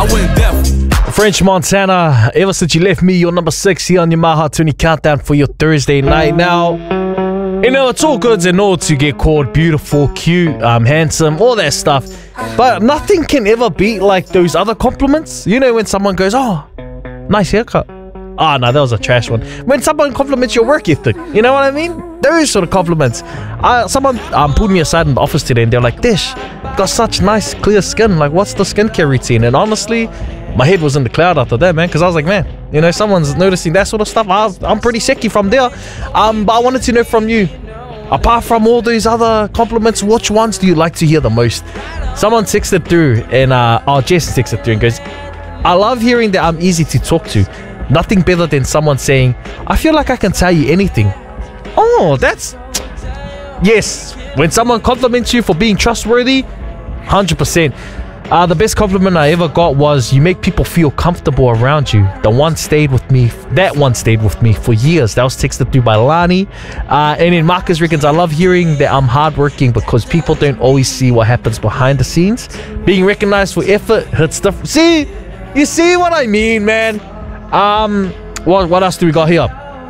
I went deaf. French Montana, ever since you left me, you're number 6 here on your My Heart 20 countdown for your Thursday night. Now, you know, it's all good and all to get called beautiful, cute, handsome, all that stuff. But nothing can ever beat like those other compliments. You know, when someone goes, oh, nice haircut. Ah, no, that was a trash one. When someone compliments your work ethic, you know what I mean? Those sort of compliments. Someone pulled me aside in the office today and they're like, Dish, got such nice, clear skin. Like, what's the skincare routine? And honestly, my head was in the cloud after that, man, because I was like, man, you know, someone's noticing that sort of stuff. I'm pretty sicky from there. But I wanted to know from you, apart from all those other compliments, which ones do you like to hear the most? Someone texted through and, Jess texted through and goes, I love hearing that I'm easy to talk to. Nothing better than someone saying, I feel like I can tell you anything. Oh, that's... Yes, when someone compliments you for being trustworthy, 100%. The best compliment I ever got was, you make people feel comfortable around you. That one stayed with me for years. That was texted through by Lani. And then Marcus reckons, I love hearing that I'm hardworking because people don't always see what happens behind the scenes. Being recognized for effort hurts different. See? You see what I mean, man? What else do we got here?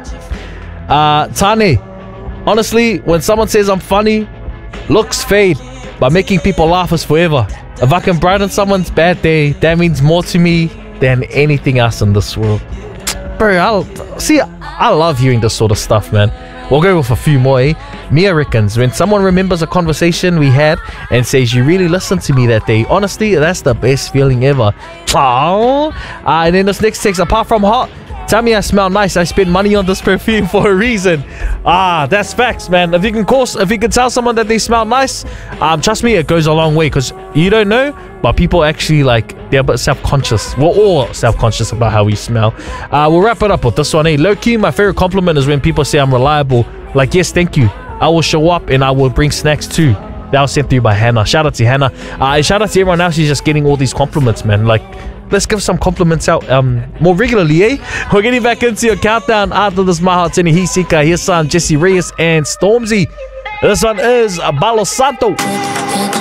Tane, honestly, when someone says I'm funny, looks fade, but making people laugh is forever. If I can brighten someone's bad day, that means more to me than anything else in this world. Bro, I love hearing this sort of stuff, man. We'll go with a few more, eh? Mia reckons, when someone remembers a conversation we had and says, you really listened to me that day, honestly, that's the best feeling ever. Aww. And then this next text, apart from hot, tell me I smell nice. I spend money on this perfume for a reason. That's facts, man. If you can tell someone that they smell nice, trust me, it goes a long way, because you don't know, but people actually, like, they're a bit self-conscious. We're all self-conscious about how we smell. We'll wrap it up with this one, eh? Low-key, my favorite compliment is when people say I'm reliable. Like, yes, thank you. I will show up and I will bring snacks too. That was sent through by Hannah. Shout out to Hannah. And shout out to everyone else who's just getting all these compliments, man. Like, let's give some compliments out more regularly, eh? We're getting back into your countdown after this My Heart 20 Hisika. Here's some Jesse Reyes and Stormzy. This one is Balo Santo.